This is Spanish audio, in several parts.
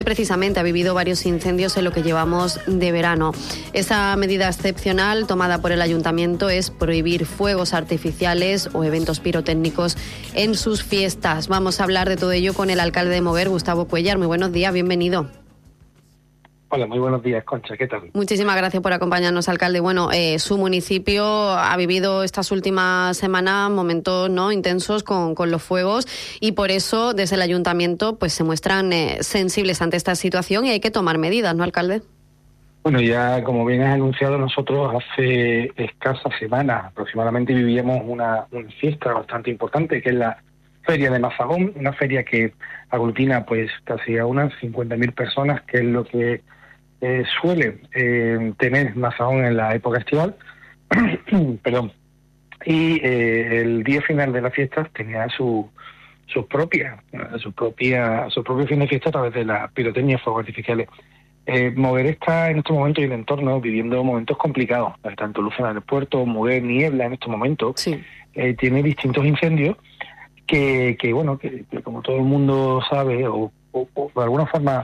precisamente ha vivido varios incendios en lo que llevamos de verano. Esa medida excepcional tomada por el Ayuntamiento es prohibir fuegos artificiales o eventos pirotécnicos en sus fiestas. Vamos a hablar de todo ello con el alcalde de Moguer, Gustavo Cuéllar. Muy buenos días, bienvenido. Hola, muy buenos días, Concha, ¿qué tal? Muchísimas gracias por acompañarnos, alcalde. Bueno, su municipio ha vivido estas últimas semanas momentos intensos con los fuegos y por eso desde el ayuntamiento pues se muestran sensibles ante esta situación y hay que tomar medidas, ¿no, alcalde? Bueno, ya como bien has anunciado, nosotros hace escasas semanas aproximadamente vivíamos una fiesta bastante importante, que es la Feria de Mazagón, una feria que aglutina pues casi a unas 50.000 personas, que es lo que suele tener Mazagón en la época estival. Perdón. Y el día final de la fiesta tenía su propio fin de fiesta a través de la pirotecnia y fuegos artificiales. Moguer está en estos momentos y el entorno viviendo momentos complicados, tanto luz en el puerto, Moguer, niebla en estos momentos. Sí. Tiene distintos incendios que como todo el mundo sabe o de alguna forma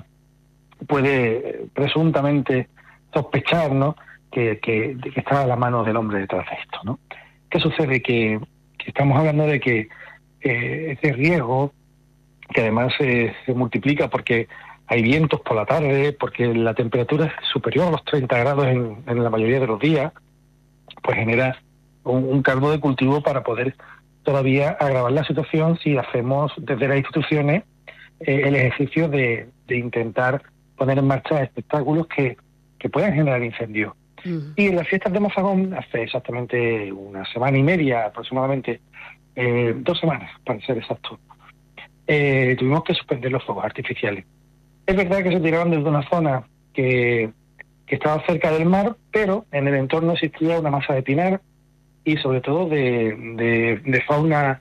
puede presuntamente sospechar, ¿no?, que está a la mano del hombre detrás de esto, ¿no? ¿Qué sucede? Que estamos hablando de que ese riesgo, que además se multiplica porque hay vientos por la tarde, porque la temperatura es superior a los 30 grados en la mayoría de los días, pues genera un caldo de cultivo para poder todavía agravar la situación si hacemos desde las instituciones el ejercicio de intentar poner en marcha espectáculos que puedan generar incendios. Y en las fiestas de Mazagón, hace exactamente una semana y media aproximadamente, 2 semanas para ser exacto, tuvimos que suspender los fuegos artificiales. Es verdad que se tiraban desde una zona que estaba cerca del mar, pero en el entorno existía una masa de pinar y sobre todo de fauna,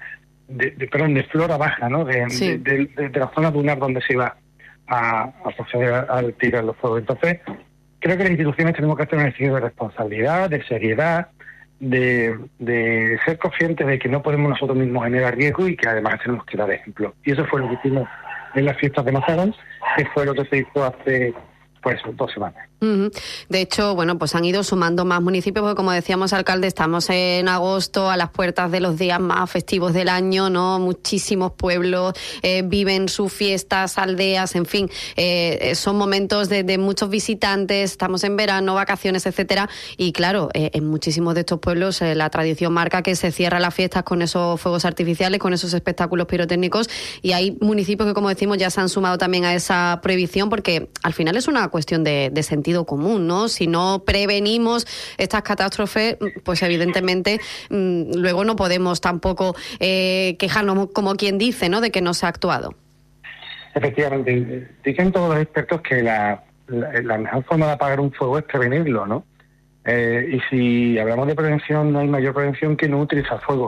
de flora baja, ¿no? De la zona dunar donde se iba a proceder a tirar los fuegos. Entonces, creo que las instituciones tenemos que hacer un ejercicio de responsabilidad, de seriedad, de ser conscientes de que no podemos nosotros mismos generar riesgo y que además tenemos que dar ejemplo. Y eso fue lo que hicimos en las fiestas de Mazagón, que fue lo que se hizo hace 2 semanas. De hecho, pues han ido sumando más municipios, porque como decíamos, alcalde, estamos en agosto, a las puertas de los días más festivos del año, ¿no? Muchísimos pueblos viven sus fiestas, aldeas, en fin, son momentos de muchos visitantes, estamos en verano, vacaciones, etcétera, y claro, en muchísimos de estos pueblos la tradición marca que se cierran las fiestas con esos fuegos artificiales, con esos espectáculos pirotécnicos, y hay municipios que, como decimos, ya se han sumado también a esa prohibición, porque al final es una cuestión de sentido común, ¿no? Si no prevenimos estas catástrofes, pues evidentemente luego no podemos tampoco quejarnos, como quien dice, ¿no?, de que no se ha actuado. Efectivamente, dicen todos los expertos que la mejor forma de apagar un fuego es prevenirlo, ¿no? Y si hablamos de prevención, no hay mayor prevención que no utilizar fuego.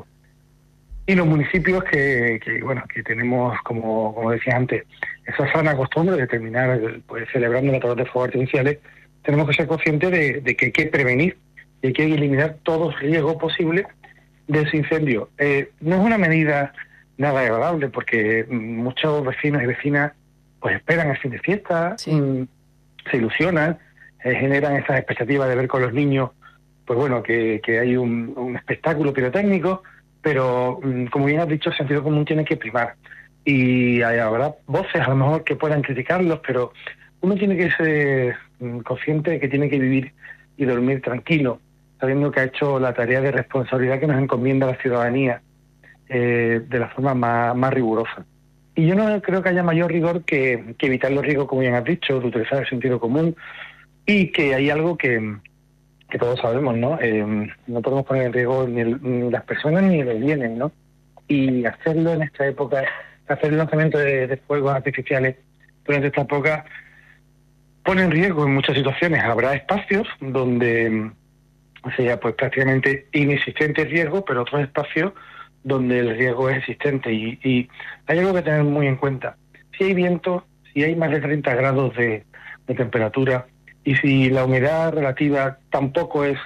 Y los municipios que tenemos, como decía antes, esa sana costumbre de terminar celebrando a través de fuegos artificiales, tenemos que ser conscientes de que hay que prevenir y hay que eliminar todo riesgo posible de ese incendio. No es una medida nada agradable porque muchos vecinos y vecinas pues esperan el fin de fiesta, se ilusionan, generan esas expectativas de ver con los niños que hay un espectáculo pirotécnico, pero como bien has dicho, el sentido común tiene que primar. Y habrá voces a lo mejor que puedan criticarlos, pero uno tiene que ser consciente de que tiene que vivir y dormir tranquilo, sabiendo que ha hecho la tarea de responsabilidad que nos encomienda la ciudadanía de la forma más rigurosa. Y yo no creo que haya mayor rigor que evitar los riesgos, como bien has dicho, de utilizar el sentido común, y que hay algo que todos sabemos, ¿no? No podemos poner en riesgo ni las personas ni los bienes, ¿no? Y hacerlo en esta época, hacer el lanzamiento de fuegos artificiales durante esta época pone en riesgo en muchas situaciones. Habrá espacios donde sea pues prácticamente inexistente el riesgo, pero otros espacios donde el riesgo es existente. Y hay algo que tener muy en cuenta. Si hay viento, si hay más de 30 grados de temperatura, y si la humedad relativa tampoco es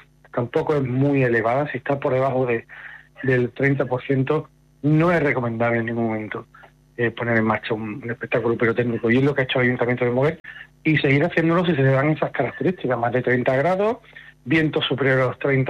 muy elevada, si está por debajo del 30%, no es recomendable en ningún momento poner en marcha un espectáculo pirotécnico, y es lo que ha hecho el Ayuntamiento de Moguer, y seguir haciéndolo si se le dan esas características, más de 30 grados, viento superior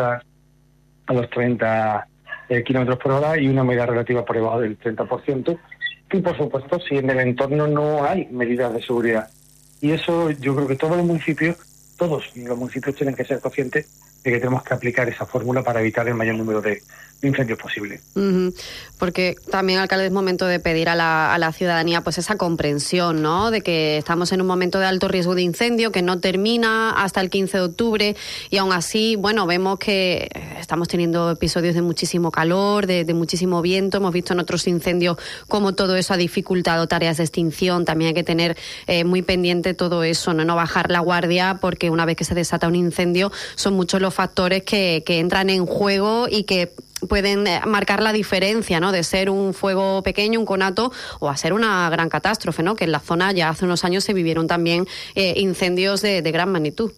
a los 30 kilómetros por hora y una humedad relativa por debajo del 30%, y por supuesto si en el entorno no hay medidas de seguridad. Y eso yo creo que todos los municipios tienen que ser conscientes de que tenemos que aplicar esa fórmula para evitar el mayor número de incendios posible. Porque también, alcalde, es momento de pedir a la ciudadanía pues esa comprensión, ¿no?, de que estamos en un momento de alto riesgo de incendio que no termina hasta el 15 de octubre y aún así, bueno, vemos que estamos teniendo episodios de muchísimo calor, de muchísimo viento. Hemos visto en otros incendios cómo todo eso ha dificultado tareas de extinción. También hay que tener muy pendiente todo eso, no bajar la guardia, porque una vez que se desata un incendio son muchos los factores que entran en juego y que pueden marcar la diferencia, ¿no?, de ser un fuego pequeño, un conato, o a ser una gran catástrofe, ¿no?, que en la zona ya hace unos años se vivieron también incendios de gran magnitud.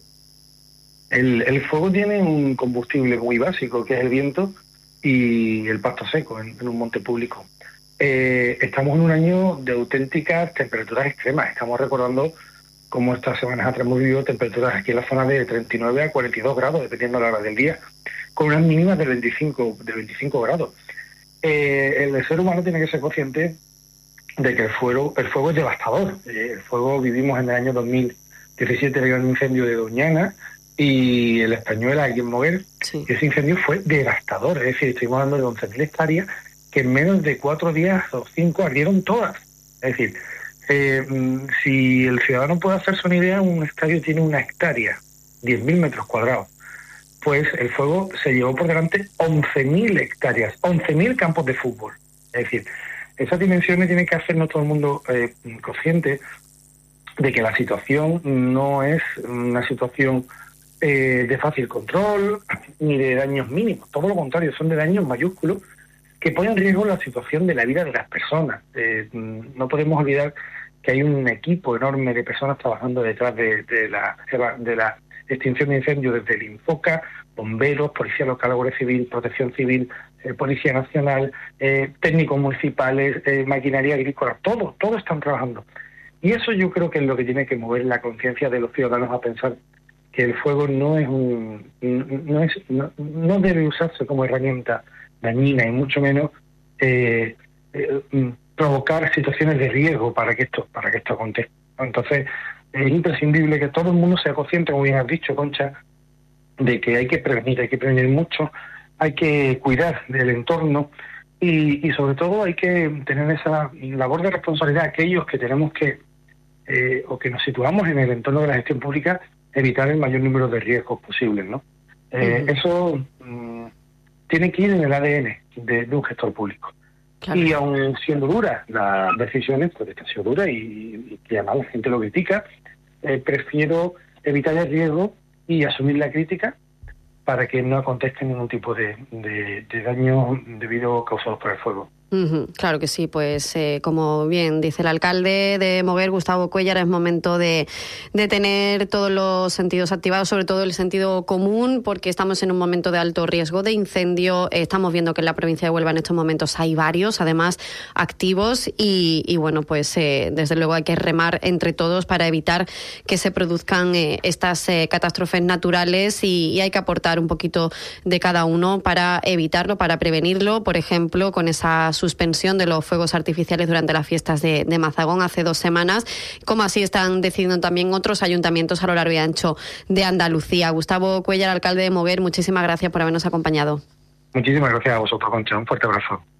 El fuego tiene un combustible muy básico, que es el viento y el pasto seco en un monte público. Estamos en un año de auténticas temperaturas extremas. Estamos recordando cómo estas semanas atrás hemos vivido temperaturas aquí en la zona de 39 a 42 grados, dependiendo de la hora del día, con unas mínimas de 25 grados. El ser humano tiene que ser consciente de que el fuego es devastador. El fuego, vivimos en el año 2017 el gran incendio de Doñana y el Español aquí en Moguer, sí. Y ese incendio fue devastador, es decir, estuvimos hablando de 11.000 hectáreas que en menos de 4 días o 5 ardieron todas. Es decir, si el ciudadano puede hacerse una idea, un estadio tiene 1 hectárea, 10.000 metros cuadrados. Pues el fuego se llevó por delante 11.000 hectáreas, 11.000 campos de fútbol. Es decir, esas dimensiones tienen que hacernos todo el mundo consciente de que la situación no es una situación de fácil control ni de daños mínimos. Todo lo contrario, son de daños mayúsculos que ponen en riesgo la situación de la vida de las personas. No podemos olvidar que hay un equipo enorme de personas trabajando detrás de la extinción de incendios, desde el Infoca, bomberos, Policía Local, Guardia Civil, Protección Civil, Policía Nacional, técnicos municipales, maquinaria agrícola, todos están trabajando. Y eso yo creo que es lo que tiene que mover la conciencia de los ciudadanos a pensar que el fuego no debe usarse como herramienta dañina y mucho menos provocar situaciones de riesgo para que esto acontezca. Entonces, es imprescindible que todo el mundo sea consciente, como bien has dicho, Concha, de que hay que prevenir mucho, hay que cuidar del entorno y sobre todo hay que tener esa labor de responsabilidad, aquellos que tenemos que, o que nos situamos en el entorno de la gestión pública, evitar el mayor número de riesgos posibles, ¿no? Eso tiene que ir en el ADN de un gestor público. Claro. Y aun siendo duras las decisiones, pues están siendo duras y que además la gente lo critica, prefiero evitar el riesgo y asumir la crítica para que no acontezca ningún tipo de daño debido causados por el fuego. Claro que sí, pues como bien dice el alcalde de Moguer, Gustavo Cuéllar, es momento de tener todos los sentidos activados, sobre todo el sentido común, porque estamos en un momento de alto riesgo de incendio. Estamos viendo que en la provincia de Huelva en estos momentos hay varios, además activos, y bueno, pues desde luego hay que remar entre todos para evitar que se produzcan estas catástrofes naturales y hay que aportar un poquito de cada uno para evitarlo, para prevenirlo, por ejemplo, con esa suspensión de los fuegos artificiales durante las fiestas de Mazagón hace 2 semanas, como así están decidiendo también otros ayuntamientos a lo largo y ancho de Andalucía. Gustavo Cuéllar, alcalde de Moguer, muchísimas gracias por habernos acompañado. Muchísimas gracias a vosotros, Concha. Un fuerte abrazo.